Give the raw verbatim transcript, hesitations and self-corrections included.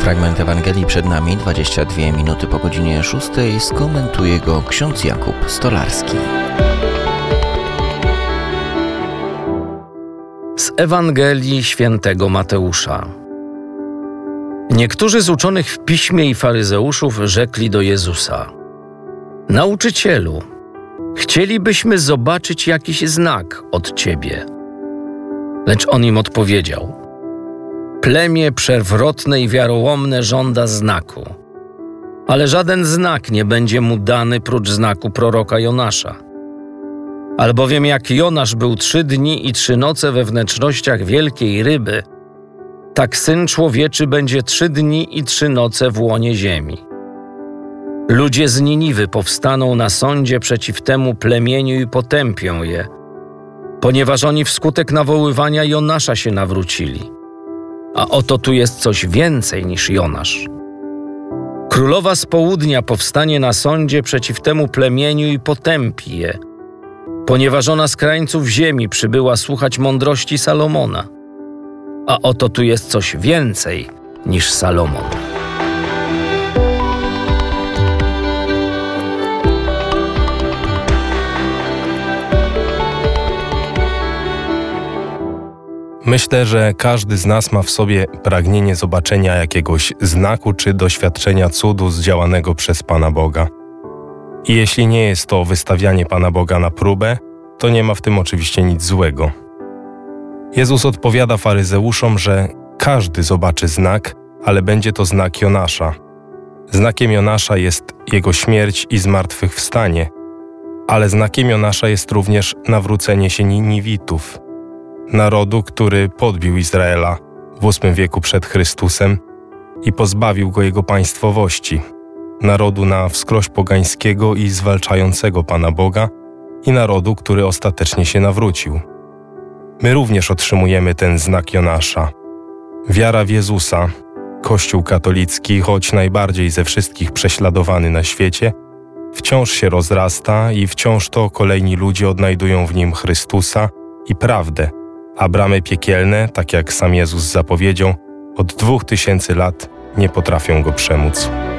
Fragment Ewangelii przed nami, dwadzieścia dwie minuty po godzinie szóstej, skomentuje go ksiądz Jakub Stolarski. Z Ewangelii świętego Mateusza. Niektórzy z uczonych w piśmie i faryzeuszów rzekli do Jezusa: Nauczycielu, chcielibyśmy zobaczyć jakiś znak od Ciebie. Lecz on im odpowiedział: Plemię przewrotne i wiarołomne żąda znaku, ale żaden znak nie będzie mu dany prócz znaku proroka Jonasza. Albowiem jak Jonasz był trzy dni i trzy noce we wnętrznościach wielkiej ryby, tak Syn Człowieczy będzie trzy dni i trzy noce w łonie ziemi. Ludzie z Niniwy powstaną na sądzie przeciw temu plemieniu i potępią je, ponieważ oni wskutek nawoływania Jonasza się nawrócili. A oto tu jest coś więcej niż Jonasz. Królowa z południa powstanie na sądzie przeciw temu plemieniu i potępi je, ponieważ ona z krańców ziemi przybyła słuchać mądrości Salomona. A oto tu jest coś więcej niż Salomon. Myślę, że każdy z nas ma w sobie pragnienie zobaczenia jakiegoś znaku czy doświadczenia cudu zdziałanego przez Pana Boga. I jeśli nie jest to wystawianie Pana Boga na próbę, to nie ma w tym oczywiście nic złego. Jezus odpowiada faryzeuszom, że każdy zobaczy znak, ale będzie to znak Jonasza. Znakiem Jonasza jest jego śmierć i zmartwychwstanie, ale znakiem Jonasza jest również nawrócenie się Niniwitów, narodu, który podbił Izraela w ósmym wieku przed Chrystusem i pozbawił go jego państwowości, narodu na wskroś pogańskiego i zwalczającego Pana Boga i narodu, który ostatecznie się nawrócił. My również otrzymujemy ten znak Jonasza. Wiara w Jezusa, Kościół katolicki, choć najbardziej ze wszystkich prześladowany na świecie, wciąż się rozrasta i wciąż to kolejni ludzie odnajdują w nim Chrystusa i prawdę, a bramy piekielne, tak jak sam Jezus zapowiedział, od dwóch tysięcy lat nie potrafią go przemóc.